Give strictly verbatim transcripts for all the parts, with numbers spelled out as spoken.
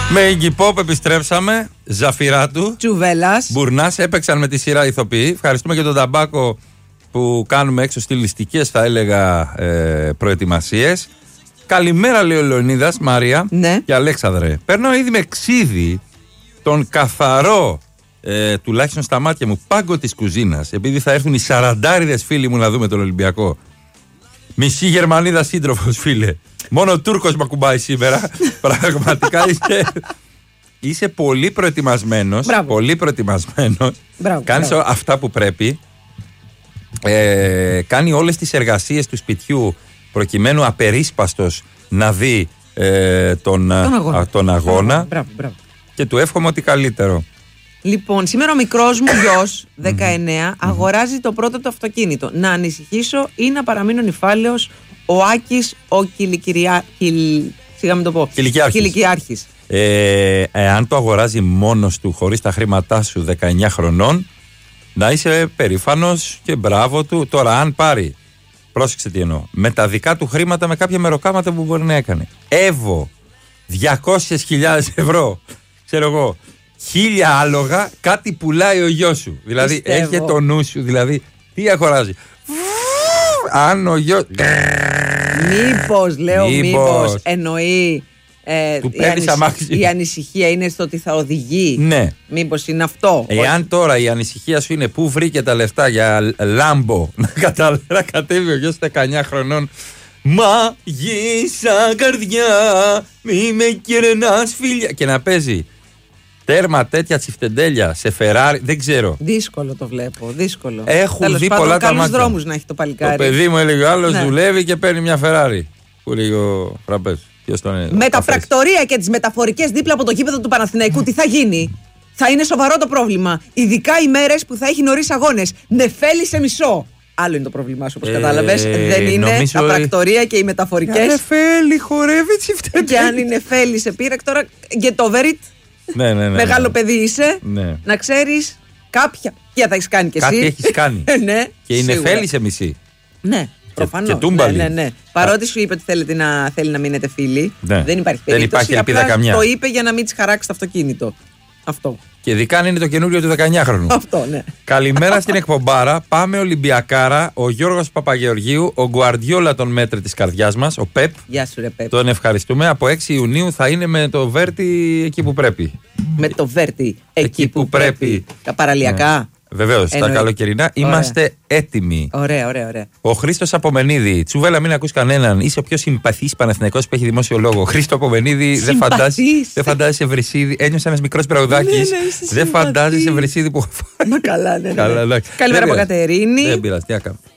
Με Iggy Pop επιστρέψαμε. Ζαφυράτου, Τσουβέλλας, Μπουρνάς, έπαιξαν με τη σειρά ηθοποιοί. Ευχαριστούμε και τον Ταμπάκο που κάνουμε έξω στιλιστικές, θα έλεγα, ε, προετοιμασίες. Καλημέρα, λέει ο Λεωνίδας, Μαρία, ναι, και Αλέξανδρε. Παίρνω ήδη με ξύδι τον καθαρό, ε, τουλάχιστον στα μάτια μου, πάγκο της κουζίνας, επειδή θα έρθουν οι σαραντάριδες φίλοι μου να δούμε τον Ολυμπιακό. Μισή Γερμανίδα σύντροφος, φίλε. Μόνο ο Τούρκος με ακουμπάει σήμερα. Πραγματικά είσαι, είσαι πολύ προετοιμασμένος. Μπράβο. Πολύ προετοιμασμένος. Μπράβο, Κάνεις μπράβο. αυτά που πρέπει. Ε, κάνει όλες τις εργασίες του σπιτιού προκειμένου απερίσπαστος να δει ε, τον, τον αγώνα, α, τον αγώνα. Μπράβο, μπράβο. Και του εύχομαι ότι καλύτερο. Λοιπόν, σήμερα ο μικρός μου γιος, δεκαεννέα, αγοράζει το πρώτο του αυτοκίνητο. Να ανησυχήσω ή να παραμείνω νηφάλαιος, ο Άκης, ο Κιλικυριά... Κιλ... Σιγά μην το πω. Κιλικιάρχης. Κιλικιάρχης. Ε, εάν το αγοράζει μόνος του, χωρίς τα χρήματά σου, δεκαεννιά χρονών, να είσαι περήφανος και μπράβο του. Τώρα, αν πάρει, πρόσεξε τι εννοώ, με τα δικά του χρήματα, με κάποια μεροκάματα που μπορεί να έκανε. Εύω, διακόσιες χιλιάδες ευρώ, ξέρω εγώ, χίλια άλογα, κάτι πουλάει ο γιος σου. Δηλαδή, Πιστεύω. έχει το νου σου, δηλαδή, τι αγοράζει. Αν ο γιος... Μήπως, λέω, Μήπως. μήπως εννοεί ε, Του η, παίρνεις ανησυχ- αμάξι. η ανησυχία είναι στο ότι θα οδηγεί. Ναι. Μήπως είναι αυτό. Εάν τώρα η ανησυχία σου είναι πού βρήκε τα λεφτά για λάμπο να, κατα... να κατέβει ο γιος δεκαεννιά χρονών. Μαγίσα καρδιά, μη με κερνάς φίλια. Και να παίζει τέρμα τέτοια τσιφτεντέλια σε Φεράρι, δεν ξέρω. Δύσκολο το βλέπω, δύσκολο. Έχουν Τέλος δει πάντων, πολλά τα καλούς μάτια. δρόμους να έχει το παλικάρι. Το παιδί μου έλεγε άλλο Ναι. δουλεύει και παίρνει μια Φεράρι. Που λέει ο Φραμπές. Ποιος τον είναι. Με τα πρακτορία και τις μεταφορικές δίπλα από το γήπεδο του Παναθηναϊκού, τι θα γίνει. Θα είναι σοβαρό το πρόβλημα. Ειδικά οι μέρες που θα έχει νωρίς αγώνες. Νεφέλη σε μισό. Άλλο είναι το πρόβλημά σου, όπως Ε, κατάλαβες. Δεν είναι νομίζω τα ότι- πρακτορία και οι μεταφορικές. Νεφέλη, χορεύει τσιφτεντέλια. Και αν η Νεφέλη σε πήρε τώρα, get over it. Ναι, ναι, ναι. Μεγάλο ναι. παιδί είσαι. Ναι. Να ξέρεις κάποια. Ποια θα έχεις κάνει κι εσύ. Κάτι έχεις κάνει. Ναι, Και η σίγουρα. Νεφέλη σε μισή. Ναι, προφανώς. και τούμπαλη. Ναι, ναι, ναι. Παρότι σου είπε ότι θέλετε να, θέλει να μείνετε φίλοι, Ναι. δεν υπάρχει Δεν περίπτωση. υπάρχει ελπίδα απλά καμιά. Το είπε για να μην τη χαράξει το αυτοκίνητο. Αυτό. Και ειδικά αν είναι το καινούριο του δεκαεννιάχρονου. Αυτό, ναι. Καλημέρα στην εκπομπάρα. Πάμε Ολυμπιακάρα. Ο Γιώργος Παπαγεωργίου, ο Γκουαρδιόλα των μέτρη της καρδιάς μας, ο Πεπ. Γεια σου, ρε Πέπ. Τον ευχαριστούμε. Από έξι Ιουνίου θα είναι με το Βέρτι εκεί που πρέπει. Με το Βέρτι εκεί, Εκεί που, που πρέπει. πρέπει. Τα παραλιακά. Βεβαίως, τα Εννοεί. καλοκαιρινά είμαστε έτοιμοι. Ωραία, ωραία, ωραία. Ο Χρήστος Απομενίδη. Τσουβέλα, μην ακούς κανέναν. Είσαι ο πιο συμπαθής Παναθηναϊκός που έχει δημόσιο λόγο. Χρήστο Απομενίδη, δεν Συμπαθής. φαντάζεσαι, δεν φαντάζεσαι Βρυσίδη. Ένιωσα ένας μικρός μπραουδάκης. Ναι, ναι, είσαι Δεν συμπαθής. φαντάζεσαι Βρυσίδη που. Μα καλά, ναι, ναι. Καλά, ναι. εντάξει. Καλημέρα Δεν από πειράζει. Κατερίνη. Δεν πειράζει, τι να κάνω.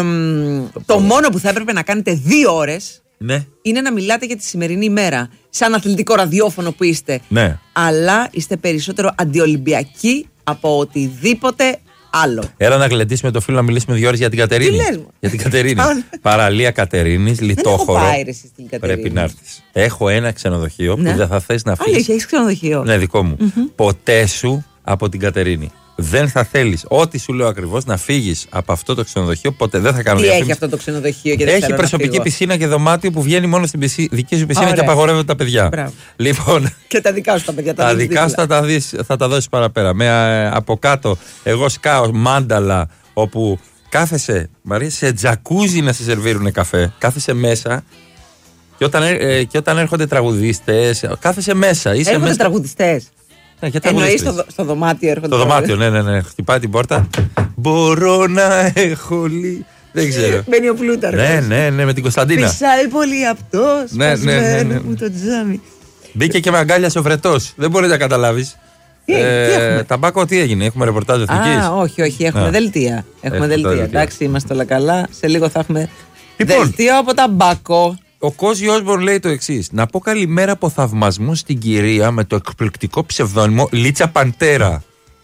Εμ, το μόνο που θα έπρεπε να κάνετε δύο ώρες Ναι. είναι να μιλάτε για τη σημερινή ημέρα. Σαν αθλητικό ραδιόφωνο που είστε. Ναι. Αλλά είστε περισσότερο αντιολυμπιακοί από οτιδήποτε άλλο. Έλα να γλεντήσουμε το φίλο να μιλήσουμε δύο ώρες για την Κατερίνη. Τι λες μου? Για την Κατερίνη. Α. Παραλία Κατερίνης, λιτόχωρο. έχω πάει, ρε, εσύ, στην Κατερίνη. Πρέπει να έρθεις. Έχω ένα ξενοδοχείο Ναι. που δεν θα θες να φύγεις. Αλήθεια, έχεις ξενοδοχείο. Ναι, δικό μου. Ποτέ σου από την Κατερίνη. Δεν θα θέλεις, ό,τι σου λέω ακριβώς, να φύγεις από αυτό το ξενοδοχείο. Ποτέ δεν θα κάνω Τι διαφήμιση. έχει αυτό το ξενοδοχείο και δεν Έχει θέλω να προσωπική φύγω. πισίνα και δωμάτιο που βγαίνει μόνο στην πισί- δική σου πισίνα Ωραία. και απαγορεύονται τα παιδιά. Μπράβο. Λοιπόν, Και τα δικά σου τα παιδιά. τα δίνεις δικά σου δίπλα. θα τα, δεις, θα τα δώσεις παραπέρα. Με, ε, από κάτω, εγώ σκάω μάνταλα όπου κάθεσαι, Μαρία, σε τζακούζι να σε σερβίρουνε καφέ. Κάθεσαι μέσα και όταν, ε, ε, και όταν έρχονται τραγουδίστες, κάθεσαι μέσα. Είσαι Έρχονται μέσα. τραγουδιστές. Ναι, και Εννοείς τραγουδίστες. στο, δω- στο δωμάτιο έρχονται. Το δωμάτιο, ναι, ναι, ναι. Χτυπάει την πόρτα. Μπορώ να έχω λύ... Δεν ξέρω. Μπαίνει ο Πλούταρχος. Ναι, ναι, ναι, με την Κωνσταντίνα. Πισάει πολύ αυτό. Ναι, ναι, ναι, ναι. μου το τζάμι. Μπήκε και με αγκάλια ο βρετός. Δεν μπορεί να καταλάβει. Τι, τι έχουμε? Ταμπάκο, τι έγινε, έχουμε ρεπορτάζ εθνικής. Α, όχι, όχι, έχουμε Α. δελτία. Έχουμε Έχουμε δελτία. δελτία. Εντάξει, είμαστε όλα καλά. Σε λίγο θα έχουμε Λοιπόν. δελτίο από τα μπάκο. Ο Κώζι Όσμπορν λέει το εξής. Να πω καλημέρα από θαυμασμό στην κυρία με το εκπληκτικό ψευδόνυμο Λίτσα Παντέρα.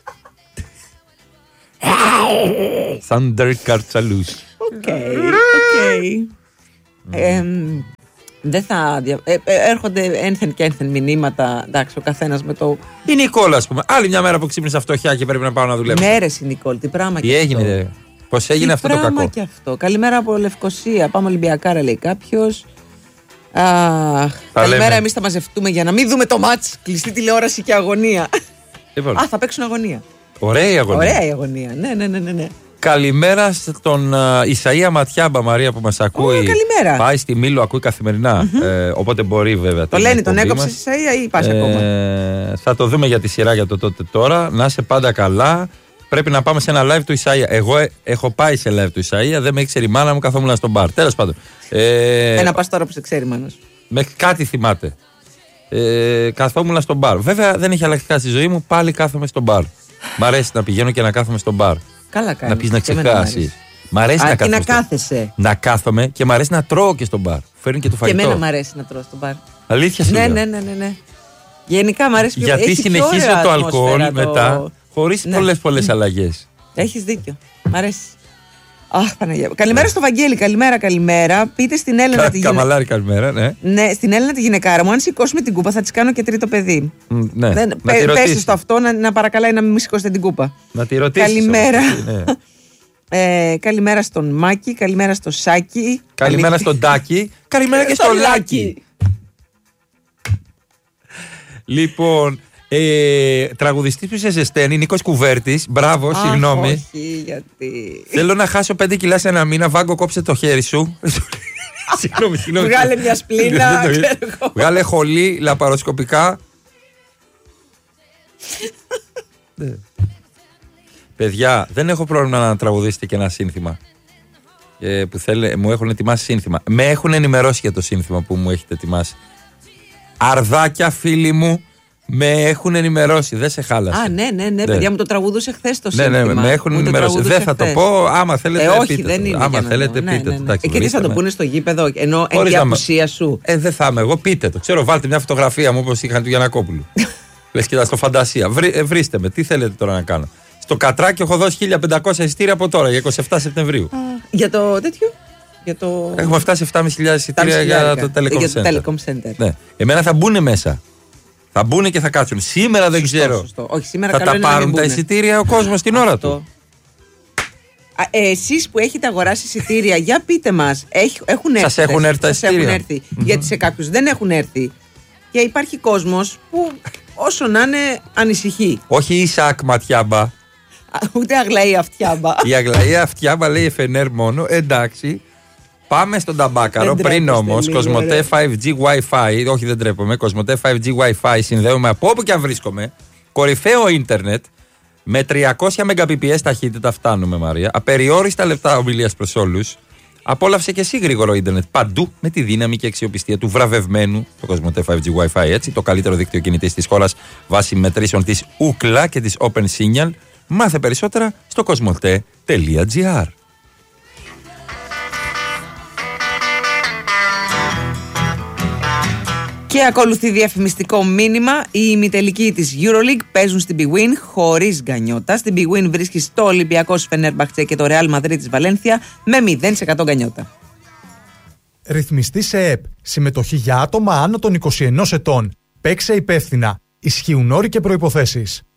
Thunder Καρτσαλούς. Οκ, οκ. Εμ, Δεν θα. δια- ε, ε, Έρχονται ένθεν και ένθεν μηνύματα. Εντάξει, ο καθένας με το. Η Νικόλα, ας πούμε. Άλλη μια μέρα που ξύπνησα φτωχιά και πρέπει να πάω να δουλέψω. Ναι, ρε, η Νικόλ, τι πράγμα Τι και έγινε, αυτό. ρε. Πώς έγινε Τι αυτό το πράγμα κακό. και αυτό. Καλημέρα από Λευκοσία. Πάμε Ολυμπιακάρα, λέει κάποιο. Αχ, καλημέρα, εμείς θα μαζευτούμε για να μην δούμε το μάτς. Κλειστή τηλεόραση και αγωνία. Λοιπόν. Α, θα παίξουν αγωνία. Ωραία η αγωνία. Ωραία η αγωνία. Ναι, ναι, ναι, ναι, ναι. Καλημέρα στον uh, Ισαΐα Ματιάμπα, Μαρία, που μας ακούει. Oh, καλημέρα. Πάει στη Μήλο, ακούει καθημερινά. Mm-hmm. Ε, οπότε μπορεί βέβαια. Το λένε, τον έκοψε η Ισαΐα ή πας ε, ακόμα? Θα το δούμε για τη σειρά για το τότε τώρα. Να είσαι πάντα καλά. Πρέπει να πάμε σε ένα live του Ισαΐα. Εγώ ε, έχω πάει σε live του Ισαΐα, δεν με ήξερε η μάνα μου, καθόμουν στον μπαρ. Τέλος πάντων. Ε, Ένα πας τώρα που σε ξέρει η μάνα σου. Μέχρι κάτι θυμάται. Ε, καθόμουν στον μπαρ. Βέβαια δεν έχει αλλάξει κάτι στη ζωή μου, πάλι κάθομαι στον μπαρ. Μ' αρέσει να πηγαίνω και να κάθομαι στον μπαρ. Καλά κάνεις. Να πεις να ξεχάσεις. Μ' αρέσει Α, να, να κάθεσαι. Να κάθομαι και μ' αρέσει να τρώω και στον μπαρ. Φέρνει και το φαγητό. Και εμένα μ' αρέσει να τρώω στον μπαρ. Αλήθεια σου ναι, λέω. ναι, ναι, ναι, ναι. Γενικά μ' αρέσει πιο. Γιατί συνεχίζω το αλκοόλ το... μετά, χωρίς ναι. πολλές πολλές αλλαγές. Έχεις δίκιο. Μ' αρέσει. Αχ, Παναγία. Καλημέρα στο Βαγγέλη, καλημέρα, καλημέρα. Πείτε στην Έλενα τη γυναικάρα. Καμαλάρη, καλημέρα, ναι. Ναι, στην Έλενα τη γυναικάρα μου, αν σηκώσουμε την κούπα, θα τη κάνω και τρίτο παιδί. Mm, ναι. Δεν, πε, πες στο αυτό να, να παρακαλάει να μην σηκώσετε την κούπα. Να τη ρωτήσεις. Καλημέρα. Ναι. ε, καλημέρα στον Μάκη, καλημέρα στο Σάκη. Καλημέρα καλή... στον Τάκη. Καλημέρα και στο Λάκη. Λοιπόν. Ε, τραγουδιστής που σε ζεσταίνει, Νίκος Κουβέρτης. Μπράβο, Αχ, συγγνώμη. Όχι, γιατί. Θέλω να χάσω πέντε κιλά σε ένα μήνα. Βάγκο, κόψε το χέρι σου. Συγγνώμη, συγγνώμη. Βγάλε μια σπλήνα. Βγάλε χολή, λαπαροσκοπικά. Παιδιά, δεν έχω πρόβλημα να τραγουδήσετε και ένα σύνθημα. Ε, που θέλε, μου έχουν ετοιμάσει σύνθημα. Με έχουν ενημερώσει για το σύνθημα που μου έχετε ετοιμάσει. Αρδάκια, φίλοι μου. Με έχουν ενημερώσει, δεν σε χάλασε. Α, ναι, ναι, ναι, παιδιά μου το τραγουδούσε χθες το σύνθημα. Ναι, ναι, με έχουν ενημερώσει. Δεν θα το πω, άμα θέλετε. Ε, όχι, πείτε δεν το. είναι. Άμα θέλετε, ναι, πείτε ναι, το. ναι. Ε, και τι θα το πούνε στο γήπεδο, ενώ εν τη απουσία σου. Ε, δεν θα είμαι εγώ, πείτε το. Ξέρω, βάλτε μια φωτογραφία μου όπως είχαν του Γιαννακόπουλου. Λες και στο φαντασία. Βρει, ε, βρίστε με, τι θέλετε τώρα να κάνω. Στο Κατράκι έχω δώσει χίλια πεντακόσια εισιτήρια από τώρα για είκοσι επτά Σεπτεμβρίου. Α, για το τέτοιο. Για το... Έχουμε φτάσει επτά χιλιάδες εισιτήρια για το Telecom Center. Telecom Center. Ναι. Εμένα θα μπουν μέσα. Θα μπουν και θα κάτσουν. Σήμερα δεν σωστό, ξέρω. Σωστό. Όχι, σήμερα θα τα πάρουν τα εισιτήρια ο κόσμος την ώρα του. Α, ε, εσείς που έχετε αγοράσει εισιτήρια, για πείτε μας. Έχουν έρθει. Σας έχουν έρθει τα εισιτήρια. Έρθει, mm-hmm. Γιατί σε κάποιους δεν έχουν έρθει. Και υπάρχει κόσμος που όσο να είναι ανησυχεί. Όχι η Ισακ Ματιάμπα. Ούτε Αγλαία Αυτιάμπα. Η Αγλαία Αυτιάμπα λέει εφ εν αρ μόνο. Εντάξει. Πάμε στον ταμπάκαρο. Πριν όμως, Κοσμοτέ φάιβ τζι Wi-Fi, όχι δεν τρέπομαι, Κοσμοτέ φάιβ τζι Wi-Fi συνδέομαι από όπου και αν βρίσκομαι. Κορυφαίο ίντερνετ με τριακόσια Mbps ταχύτητα φτάνουμε, Μαρία. Απεριόριστα λεπτά ομιλίας προς όλους. Απόλαυσε και εσύ γρήγορο ίντερνετ παντού με τη δύναμη και αξιοπιστία του βραβευμένου το Κοσμοτέ φάιβ τζι Wi-Fi, έτσι, το καλύτερο δίκτυο κινητής της χώρας βάσει μετρήσεων της Ookla και της Open Signal. Μάθε περισσότερα στο κοσμοτέ τελεία τζι άρ. Και ακολουθεί διαφημιστικό μήνυμα. Οι ημιτελικοί της EuroLeague παίζουν στην Big Win χωρίς γκανιότα. Στην Big Win βρίσκει το Ολυμπιακός Φενέρμπαχτσε και το Real Madrid της Βαλένθια με μηδέν τοις εκατό γκανιότα. Ρυθμιστή σε ΕΠ. Συμμετοχή για άτομα άνω των είκοσι ενός ετών. Παίξε υπεύθυνα. Ισχύουν όροι και προϋποθέσεις.